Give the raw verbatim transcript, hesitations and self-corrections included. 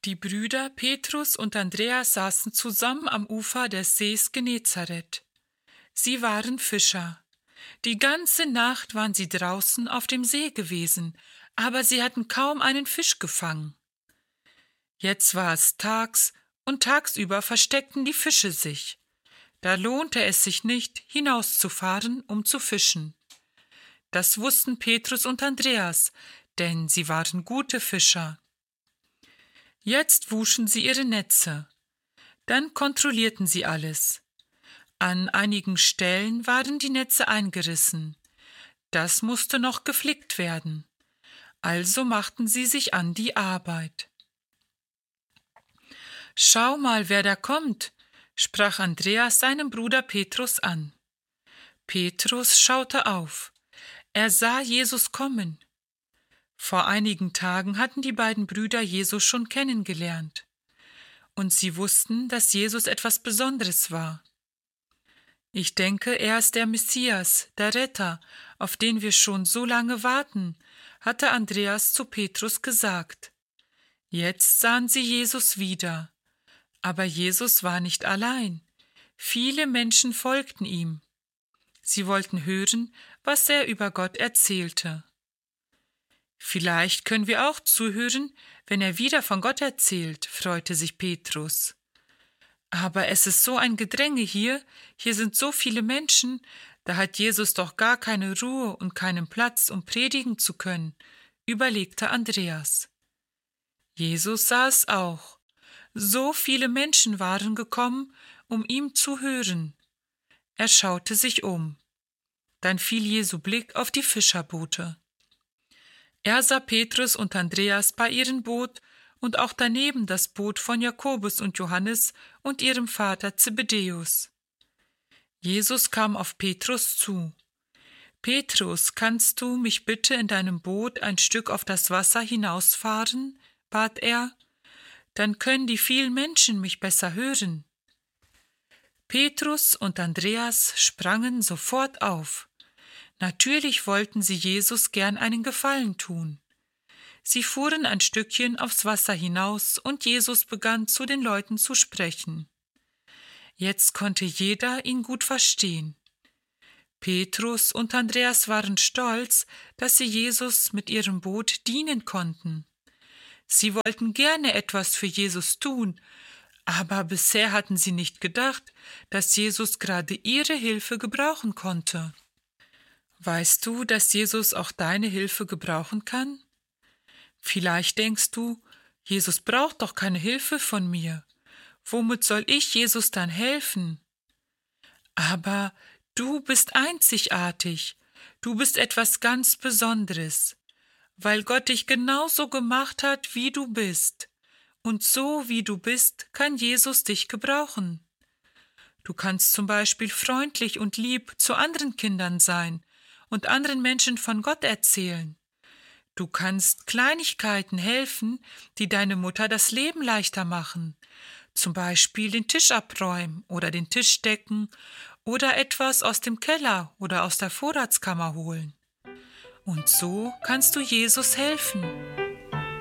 Die Brüder Petrus und Andreas saßen zusammen am Ufer des Sees Genezareth. Sie waren Fischer. Die ganze Nacht waren sie draußen auf dem See gewesen, aber sie hatten kaum einen Fisch gefangen. Jetzt war es tags, und tagsüber versteckten die Fische sich. Da lohnte es sich nicht, hinauszufahren, um zu fischen. Das wussten Petrus und Andreas, denn sie waren gute Fischer. Jetzt wuschen sie ihre Netze. Dann kontrollierten sie alles. An einigen Stellen waren die Netze eingerissen. Das musste noch geflickt werden. Also machten sie sich an die Arbeit. »Schau mal, wer da kommt«, sprach Andreas seinem Bruder Petrus an. Petrus schaute auf. Er sah Jesus kommen. Vor einigen Tagen hatten die beiden Brüder Jesus schon kennengelernt. Und sie wussten, dass Jesus etwas Besonderes war. »Ich denke, er ist der Messias, der Retter, auf den wir schon so lange warten«, hatte Andreas zu Petrus gesagt. Jetzt sahen sie Jesus wieder. Aber Jesus war nicht allein. Viele Menschen folgten ihm. Sie wollten hören, was er über Gott erzählte. »Vielleicht können wir auch zuhören, wenn er wieder von Gott erzählt«, freute sich Petrus. »Aber es ist so ein Gedränge hier, hier sind so viele Menschen, da hat Jesus doch gar keine Ruhe und keinen Platz, um predigen zu können«, überlegte Andreas. Jesus sah es auch. So viele Menschen waren gekommen, um ihm zu hören. Er schaute sich um. Dann fiel Jesu Blick auf die Fischerboote. Er sah Petrus und Andreas bei ihrem Boot und auch daneben das Boot von Jakobus und Johannes und ihrem Vater Zebedäus. Jesus kam auf Petrus zu. »Petrus, kannst du mich bitte in deinem Boot ein Stück auf das Wasser hinausfahren?« bat er. »Dann können die vielen Menschen mich besser hören.« Petrus und Andreas sprangen sofort auf. Natürlich wollten sie Jesus gern einen Gefallen tun. Sie fuhren ein Stückchen aufs Wasser hinaus und Jesus begann zu den Leuten zu sprechen. Jetzt konnte jeder ihn gut verstehen. Petrus und Andreas waren stolz, dass sie Jesus mit ihrem Boot dienen konnten. Sie wollten gerne etwas für Jesus tun, aber bisher hatten sie nicht gedacht, dass Jesus gerade ihre Hilfe gebrauchen konnte. Weißt du, dass Jesus auch deine Hilfe gebrauchen kann? Vielleicht denkst du, Jesus braucht doch keine Hilfe von mir. Womit soll ich Jesus dann helfen? Aber du bist einzigartig. Du bist etwas ganz Besonderes, weil Gott dich genauso gemacht hat, wie du bist. Und so, wie du bist, kann Jesus dich gebrauchen. Du kannst zum Beispiel freundlich und lieb zu anderen Kindern sein und anderen Menschen von Gott erzählen. Du kannst Kleinigkeiten helfen, die deine Mutter das Leben leichter machen, zum Beispiel den Tisch abräumen oder den Tisch decken oder etwas aus dem Keller oder aus der Vorratskammer holen. Und so kannst du Jesus helfen.